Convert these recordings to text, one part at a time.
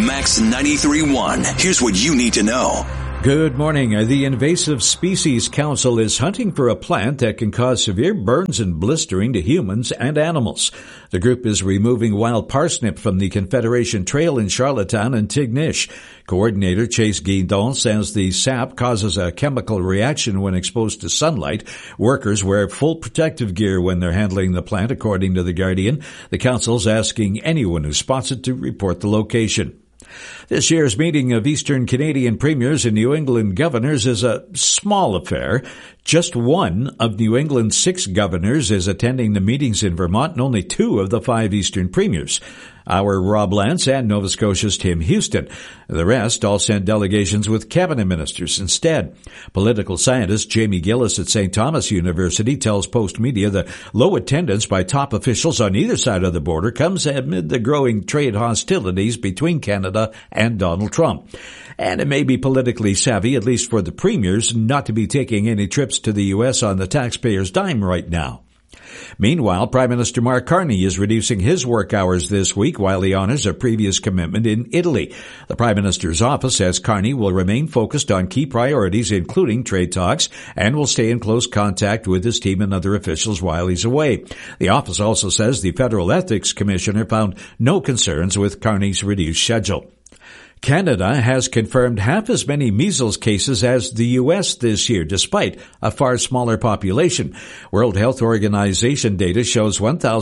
Max 93.1. Here's what you need to know. Good morning. The Invasive Species Council is hunting for a plant that can cause severe burns and blistering to humans and animals. The group is removing wild parsnip from the Confederation Trail in Charlottetown and Tignish. Coordinator Chase Guidon says the sap causes a chemical reaction when exposed to sunlight. Workers wear full protective gear when they're handling the plant, according to The Guardian. The council's asking anyone who spots it to report the location. This year's meeting of Eastern Canadian premiers and New England governors is a small affair. Just one of New England's 6 governors is attending the meetings in Vermont, and only 2 of the 5 Eastern premiers. Our Rob Lance and Nova Scotia's Tim Houston. The rest all sent delegations with cabinet ministers instead. Political scientist Jamie Gillis at St. Thomas University tells Post Media the low attendance by top officials on either side of the border comes amid the growing trade hostilities between Canada and Donald Trump. And it may be politically savvy, at least for the premiers, not to be taking any trips to the U.S. on the taxpayers' dime right now. Meanwhile, Prime Minister Mark Carney is reducing his work hours this week while he honors a previous commitment in Italy. The Prime Minister's office says Carney will remain focused on key priorities, including trade talks, and will stay in close contact with his team and other officials while he's away. The office also says the Federal Ethics Commissioner found no concerns with Carney's reduced schedule. Canada has confirmed half as many measles cases as the U.S. this year, despite a far smaller population. World Health Organization data shows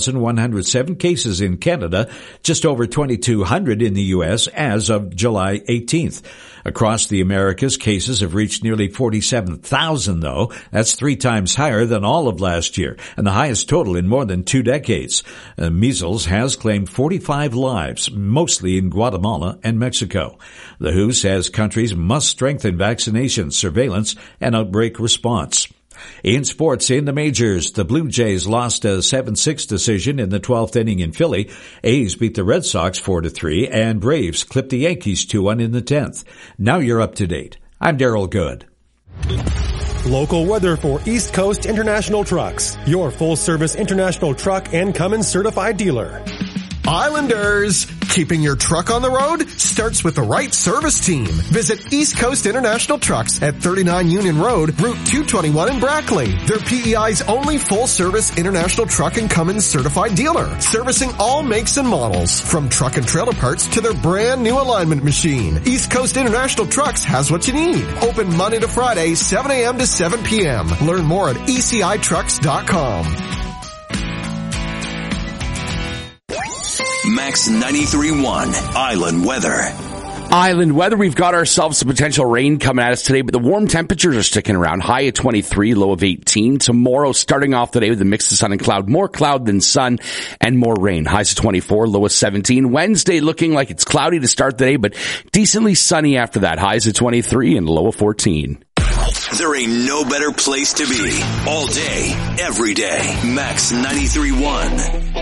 1,107 cases in Canada, just over 2,200 in the U.S. as of July 18th. Across the Americas, cases have reached nearly 47,000, though. That's 3 times higher than all of last year, and the highest total in more than 2 decades. Measles has claimed 45 lives, mostly in Guatemala and Mexico. The WHO says countries must strengthen vaccination, surveillance, and outbreak response. In sports, in the majors, the Blue Jays lost a 7-6 decision in the 12th inning in Philly. A's beat the Red Sox 4-3, and Braves clipped the Yankees 2-1 in the 10th. Now you're up to date. I'm Daryl Good. Local weather for East Coast International Trucks, your full-service International Truck and Cummins certified dealer. Islanders! Keeping your truck on the road starts with the right service team. Visit East Coast International Trucks at 39 Union Road, Route 221 in Brackley. They're PEI's only full-service International Truck and Cummins certified dealer, servicing all makes and models, from truck and trailer parts to their brand new alignment machine. East Coast International Trucks has what you need. Open Monday to Friday, 7 a.m. to 7 p.m. Learn more at ECITrucks.com. Max 93.1 Island Weather. Island weather, we've got ourselves some potential rain coming at us today, but the warm temperatures are sticking around. High at 23, low of 18. Tomorrow, starting off the day with a mix of sun and cloud. More cloud than sun and more rain. Highs at 24, low of 17. Wednesday looking like it's cloudy to start the day, but decently sunny after that. Highs at 23 and low of 14. There ain't no better place to be. All day, every day. Max 93.1.